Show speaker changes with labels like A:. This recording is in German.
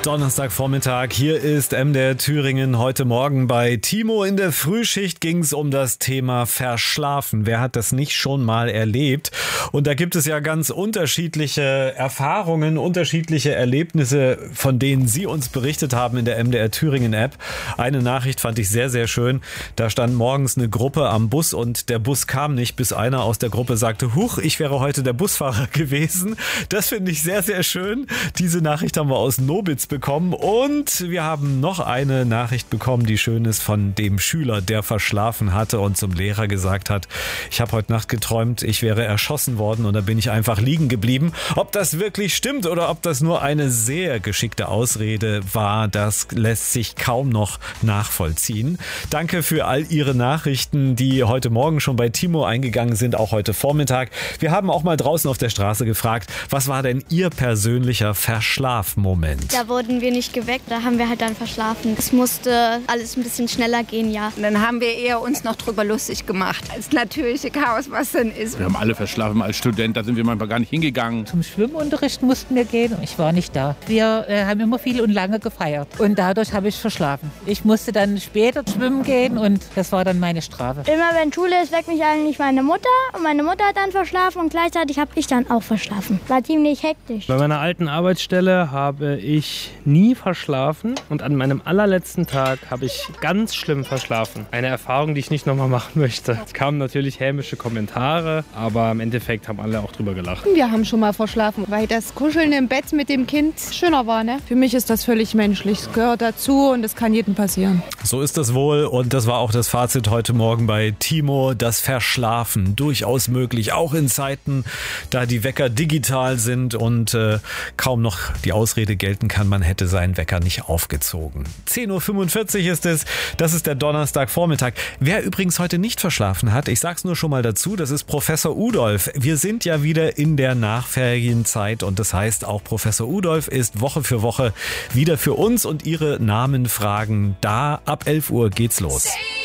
A: Donnerstagvormittag, hier ist MDR Thüringen. Heute Morgen bei Timo in der Frühschicht ging es um das Thema Verschlafen. Wer hat das nicht schon mal erlebt? Und da gibt es ja ganz unterschiedliche Erfahrungen, unterschiedliche Erlebnisse, von denen Sie uns berichtet haben in der MDR Thüringen App. Eine Nachricht fand ich sehr, sehr schön. Da stand morgens eine Gruppe am Bus und der Bus kam nicht, bis einer aus der Gruppe sagte, huch, ich wäre heute der Busfahrer gewesen. Das finde ich sehr, sehr schön. Diese Nachricht haben wir aus Nobitz bekommen und wir haben noch eine Nachricht bekommen, die schön ist, von dem Schüler, der verschlafen hatte und zum Lehrer gesagt hat, ich habe heute Nacht geträumt, ich wäre erschossen worden und da bin ich einfach liegen geblieben. Ob das wirklich stimmt oder ob das nur eine sehr geschickte Ausrede war, das lässt sich kaum noch nachvollziehen. Danke für all Ihre Nachrichten, die heute Morgen schon bei Timo eingegangen sind, auch heute Vormittag. Wir haben auch mal draußen auf der Straße gefragt, was war denn Ihr persönlicher Verschlafmoment?
B: Da wurden wir nicht geweckt, da haben wir halt dann verschlafen. Es musste alles ein bisschen schneller gehen, ja.
C: Und dann haben wir eher uns noch drüber lustig gemacht. Das natürliche Chaos, was dann ist.
D: Wir haben alle verschlafen als Student, da sind wir manchmal gar nicht hingegangen.
E: Zum Schwimmunterricht mussten wir gehen und ich war nicht da. Wir haben immer viel und lange gefeiert und dadurch habe ich verschlafen. Ich musste dann später schwimmen gehen und das war dann meine Strafe.
B: Immer wenn Schule ist, weckt mich eigentlich meine Mutter und meine Mutter hat dann verschlafen und gleichzeitig habe ich dann auch verschlafen. War ziemlich hektisch.
F: Bei meiner alten Arbeitsstelle habe ich nie verschlafen und an meinem allerletzten Tag habe ich ganz schlimm verschlafen. Eine Erfahrung, die ich nicht nochmal machen möchte. Es kamen natürlich hämische Kommentare, aber im Endeffekt haben alle auch drüber gelacht.
G: Wir haben schon mal verschlafen, weil das Kuscheln im Bett mit dem Kind schöner war, ne? Für mich ist das völlig menschlich. Es gehört dazu und es kann jedem passieren.
A: So ist das wohl und das war auch das Fazit heute Morgen bei Timo. Das Verschlafen durchaus möglich, auch in Zeiten, da die Wecker digital sind und kaum noch die Ausrede gelten kann, man hätte seinen Wecker nicht aufgezogen. 10.45 Uhr ist es, das ist der Donnerstagvormittag. Wer übrigens heute nicht verschlafen hat, ich sag's nur schon mal dazu, das ist Professor Udolf. Wir sind ja wieder in der Nachferienzeit und das heißt, auch Professor Udolf ist Woche für Woche wieder für uns und Ihre Namenfragen da. Ab 11 Uhr geht's los.